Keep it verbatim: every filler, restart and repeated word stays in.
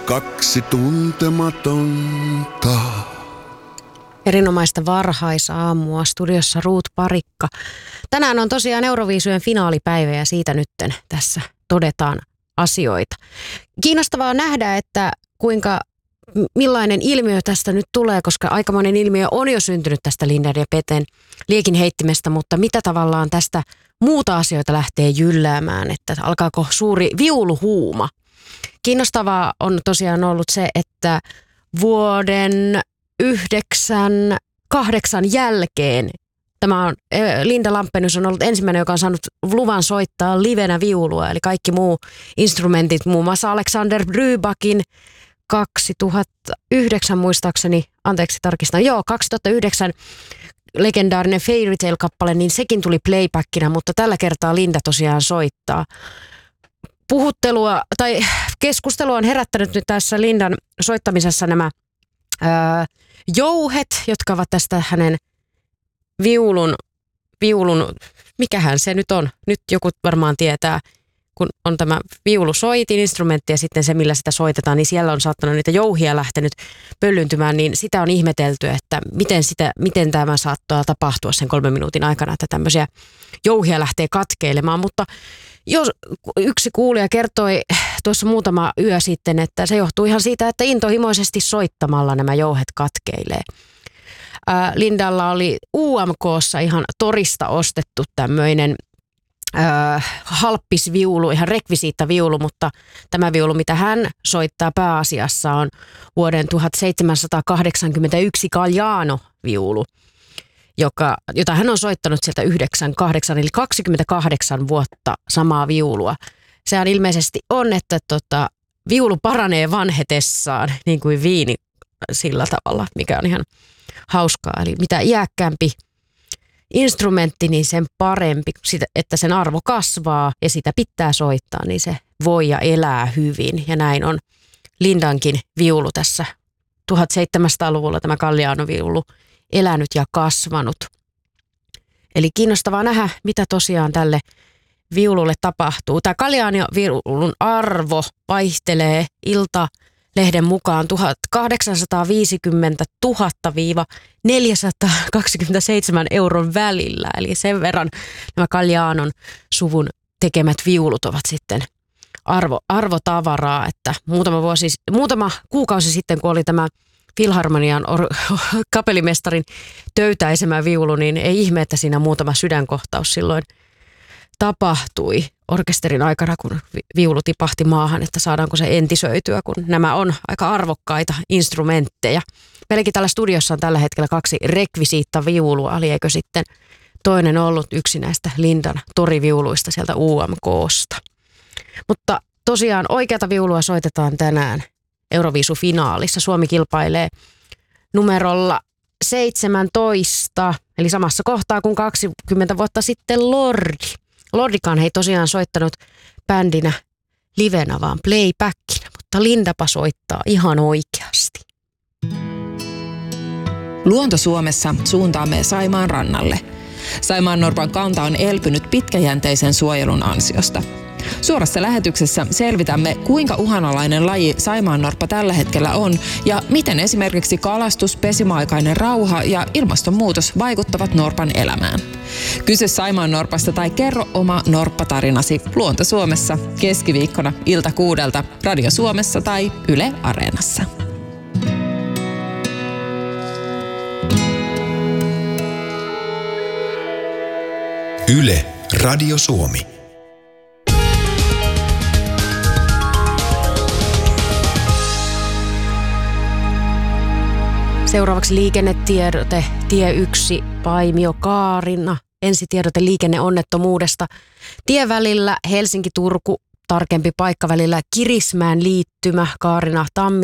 kaksi tuntematonta. Erinomaista varhaisaamua, studiossa Ruut Parikka. Tänään on tosiaan Euroviisujen finaalipäivä ja siitä nytten tässä todetaan asioita. Kiinnostavaa nähdä, että kuinka millainen ilmiö tästä nyt tulee, koska aikamoinen ilmiö on jo syntynyt tästä Lindan ja Peten liekin heittimestä, mutta mitä tavallaan tästä muuta asioita lähtee jylläämään, että alkaako suuri viuluhuuma. Kiinnostavaa on tosiaan ollut se, että vuoden yhdeksän, kahdeksan jälkeen tämä on, Linda Lampenius on ollut ensimmäinen, joka on saanut luvan soittaa livenä viulua, eli kaikki muu instrumentit, muun muassa Alexander Rybakin kaksituhattayhdeksän muistaakseni, anteeksi tarkistan, joo kaksituhattayhdeksän legendaarinen Fairy Tale-kappale, niin sekin tuli playbackina, mutta tällä kertaa Linda tosiaan soittaa. Puhuttelua tai keskustelua on herättänyt nyt tässä Lindan soittamisessa nämä ää, jouhet, jotka ovat tästä hänen viulun, viulun, mikähän se nyt on, nyt joku varmaan tietää, kun on tämä viulusoitin instrumentti ja sitten se, millä sitä soitetaan, niin siellä on saattanut niitä jouhia lähtenyt pöllyntymään, niin sitä on ihmetelty, että miten, sitä, miten tämä saattaa tapahtua sen kolmen minuutin aikana, että tämmöisiä jouhia lähtee katkeilemaan, mutta jos yksi kuulija kertoi tuossa muutama yö sitten, että se johtuu ihan siitä, että intohimoisesti soittamalla nämä jouhet katkeilee. Lindalla oli U M K:ssa ihan torista ostettu tämmöinen Äh, halppisviulu, ihan rekvisiittaviulu, mutta tämä viulu, mitä hän soittaa pääasiassa, on vuoden tuhatseitsemänsataakahdeksankymmentäyksi Galliano-viulu, joka, jota hän on soittanut sieltä yhdeksänkymmentäkahdeksan, eli kaksikymmentäkahdeksan vuotta samaa viulua. Sehän ilmeisesti on, että tota, viulu paranee vanhetessaan, niin kuin viini sillä tavalla, mikä on ihan hauskaa. Eli mitä iäkkäämpi instrumentti, niin sen parempi, että sen arvo kasvaa ja sitä pitää soittaa, niin se voi ja elää hyvin. Ja näin on Lindankin viulu tässä tuhatseitsemänsataaluvulla, tämä Galliano-viulu, elänyt ja kasvanut. Eli kiinnostavaa nähdä, mitä tosiaan tälle viululle tapahtuu. Tämä Galliano-viulun arvo vaihtelee Ilta-lehden mukaan tuhatkahdeksansataaviisikymmentätuhatta neljäsataakaksikymmentäseitsemän euron välillä. Eli sen verran nämä Gallianon suvun tekemät viulut ovat sitten arvo, arvotavaraa, että muutama, vuosi, muutama kuukausi sitten, kun oli tämä Filharmonian or- kapellimestarin töytäisemä viulu, niin ei ihme, että siinä muutama sydänkohtaus silloin tapahtui orkesterin aikana, kun viulu tipahti maahan, että saadaanko se entisöityä, kun nämä on aika arvokkaita instrumentteja. Meilläkin täällä studiossa on tällä hetkellä kaksi rekvisiittaviulua, eli eikö sitten toinen ollut yksi näistä Lindan toriviuluista sieltä U M K:sta. Mutta tosiaan oikeata viulua soitetaan tänään Euroviisufinaalissa. Suomi kilpailee numerolla seitsemäntoista, eli samassa kohtaa kuin kaksikymmentä vuotta sitten Lordi. Lordikaan ei tosiaan soittanut bändinä livenä, vaan playbackinä, mutta Lindapa soittaa ihan oikeasti. Luonto Suomessa suuntaamme Saimaan rannalle. Saimaannorpan kanta on elpynyt pitkäjänteisen suojelun ansiosta. Suorassa lähetyksessä selvitämme, kuinka uhanalainen laji saimaannorppa tällä hetkellä on ja miten esimerkiksi kalastus, pesimäaikainen rauha ja ilmastonmuutos vaikuttavat norpan elämään. Kysy saimaannorpasta tai kerro oma norppatarinasi Luonto Suomessa keskiviikkona ilta kuudelta Radio Suomessa tai Yle Areenassa. Yle Radio Suomi. Seuraavaksi liikennetiedote, tie yksi, Paimio Kaarina. Ensitiedote liikenneonnettomuudesta. Tievälillä Helsinki-Turku, tarkempi paikka välillä Kirismään liittymä, Kaarina Tammi.